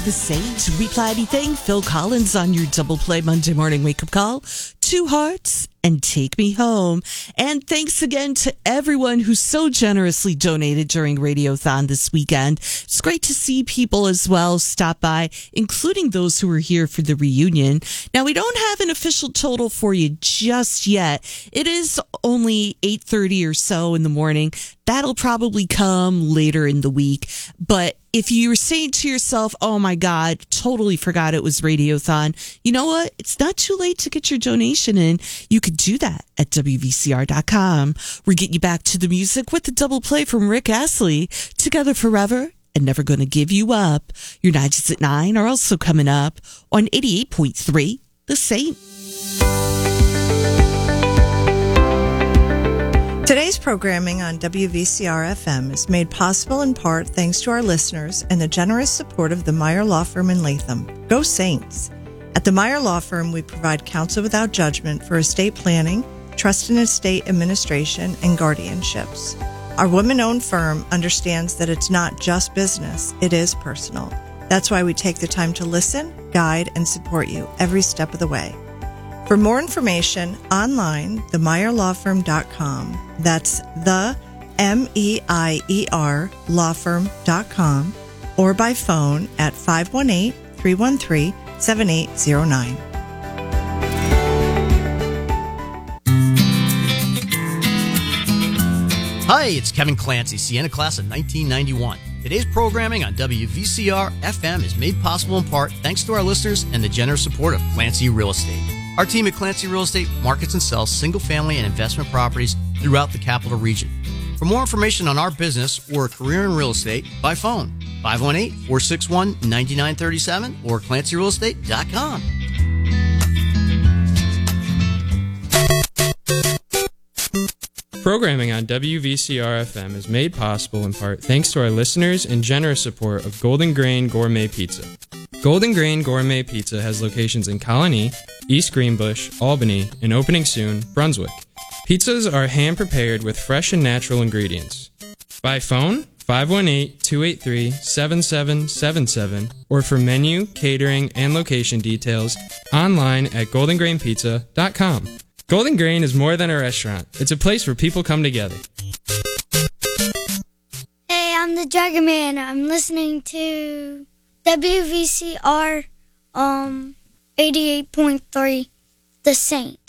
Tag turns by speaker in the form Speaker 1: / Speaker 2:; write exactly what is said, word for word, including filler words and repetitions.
Speaker 1: The Saint, We Play Anything, Phil Collins on your Double Play Monday morning wake-up call. Two Hearts and Take Me Home. And thanks again to everyone who so generously donated during Radiothon this weekend. It's great to see people as well stop by, including those who were here for the reunion. Now, we don't have an official total for you just yet. It is only eight thirty or so in the morning. That'll probably come later in the week. But if you were saying to yourself, oh my God, totally forgot it was Radiothon, you know what? It's not too late to get your donation in. You could do that at W V C R dot com. We're getting you back to the music with the double play from Rick Astley, Together Forever and Never Gonna Give You Up. Your Night's at nine are also coming up on eighty-eight point three, The Saint.
Speaker 2: Today's programming on W V C R F M is made possible in part thanks to our listeners and the generous support of the Meyer Law Firm in Latham. Go Saints! At the Meyer Law Firm, we provide counsel without judgment for estate planning, trust and estate administration, and guardianships. Our women-owned firm understands that it's not just business, it is personal. That's why we take the time to listen, guide, and support you every step of the way. For more information, online, the meyer law firm dot com. That's the M E I E R law firm dot com, or by phone at five one eight, three one three, seven eight zero nine.
Speaker 3: Hi, it's Kevin Clancy, Sienna class of nineteen ninety-one. Today's programming on W V C R F M is made possible in part thanks to our listeners and the generous support of Clancy Real Estate. Our team at Clancy Real Estate markets and sells single-family and investment properties throughout the capital region. For more information on our business or a career in real estate, by phone, five one eight, four six one, nine nine three seven or clancy real estate dot com.
Speaker 4: Programming on W V C R F M is made possible in part thanks to our listeners and generous support of Golden Grain Gourmet Pizza. Golden Grain Gourmet Pizza has locations in Colony, East Greenbush, Albany, and opening soon, Brunswick. Pizzas are hand-prepared with fresh and natural ingredients. By phone, five one eight, two eight three, seven seven seven seven, or for menu, catering, and location details, online at golden grain pizza dot com. Golden Grain is more than a restaurant. It's a place where people come together.
Speaker 5: Hey, I'm the Dragon Man. I'm listening to W V C R um eighty-eight point three, The Saint.